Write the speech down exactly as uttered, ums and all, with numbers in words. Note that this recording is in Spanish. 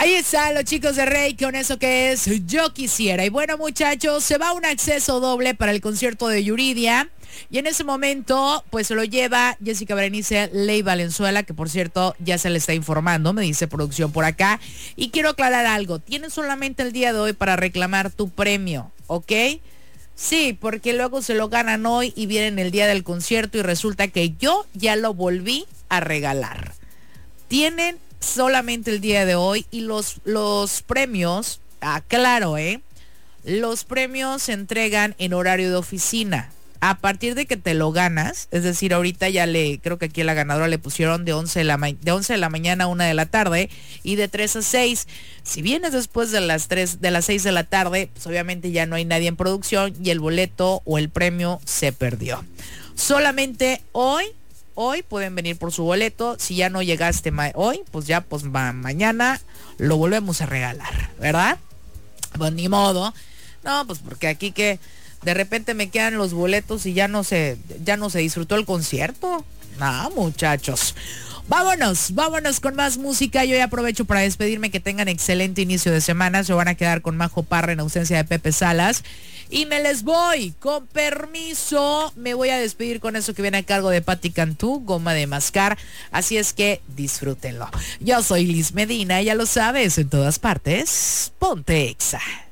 Ahí están los chicos de Rey con eso que es Yo Quisiera. Y bueno, muchachos, se va un acceso doble para el concierto de Yuridia. Y en ese momento, pues se lo lleva Jessica Berenice Ley Valenzuela, que por cierto ya se le está informando, me dice producción por acá. Y quiero aclarar algo, tienes solamente el día de hoy para reclamar tu premio, ¿ok? Sí, porque luego se lo ganan hoy y vienen el día del concierto y resulta que yo ya lo volví a regalar. Tienen solamente el día de hoy y los, los premios, aclaro, ¿eh? Los premios se entregan en horario de oficina. A partir de que te lo ganas, es decir, ahorita ya le, creo que aquí a la ganadora le pusieron de once de la, ma- de once de la mañana a una de la tarde y de tres a seis. Si vienes después de las tres, de las seis de la tarde, pues obviamente ya no hay nadie en producción y el boleto o el premio se perdió. Solamente hoy, hoy pueden venir por su boleto. Si ya no llegaste ma- hoy, pues ya pues ma- mañana lo volvemos a regalar, ¿verdad? Pues ni modo. No, pues porque aquí que de repente me quedan los boletos y ya no se, ya no se disfrutó el concierto. No, muchachos. Vámonos, vámonos con más música. Yo ya aprovecho para despedirme, que tengan excelente inicio de semana. Se van a quedar con Majo Parra en ausencia de Pepe Salas. Y me les voy, con permiso, me voy a despedir con eso que viene a cargo de Patti Cantú, Goma de Mascar. Así es que disfrútenlo. Yo soy Liz Medina, ya lo sabes, en todas partes, ponte Exa.